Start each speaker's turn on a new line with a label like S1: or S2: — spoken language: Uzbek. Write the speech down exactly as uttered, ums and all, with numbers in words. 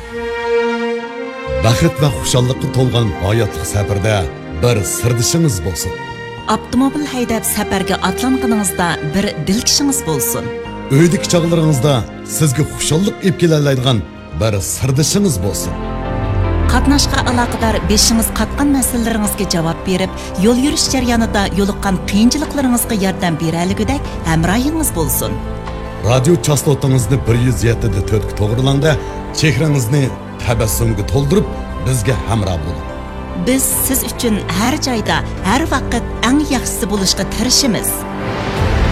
S1: Бақыт va xushalliqqa to'lgan hayotlik safarda bir sirdishingiz bo'lsin.
S2: Avtomobil haydab safarga atlanganingizda bir dilkishingiz bo'lsin.
S1: Uydagi chog'laringizda sizga xushallik olib keladigan bir sirdishingiz bo'lsin.
S2: Qatnashqa aloqador beshingiz qatgan masalalaringizga javob berib, yo'l yurish jarayonida yo'liqqan qiyinchiliklaringizga yordam beraligidek hamrohingiz bo'lsin.
S1: Radio chastotangizni bir yuz yetti da to'rt ga to'g'rilanda chehrangizni tabassumga to'ldirib bizga hamroh bo'ling.
S2: Biz siz uchun har joyda, har vaqt eng yaxshisi bo'lishga tirishamiz.